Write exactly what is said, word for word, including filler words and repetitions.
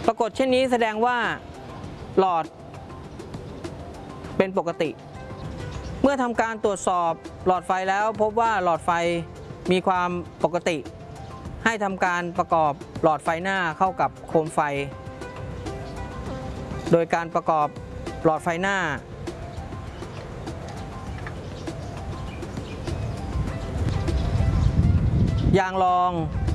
ปรากฏเช่นนี้แสดงว่าหลอดเป็นปกติเมื่อทำการตรวจสอบหลอดไฟแล้วพบว่าหลอดไฟมีความปกติให้ทำการประกอบหลอดไฟหน้าเข้ากับโคมไฟโดยการประกอบหลอดไฟหน้ายางรอง